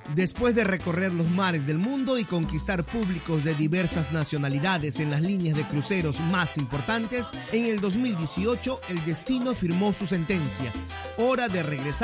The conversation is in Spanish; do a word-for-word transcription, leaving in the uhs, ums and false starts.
Después de recorrer los mares del mundo y conquistar públicos de diversas nacionalidades en las líneas de cruceros más importantes, en el dos mil dieciocho el destino firmó su sentencia. Hora de regresar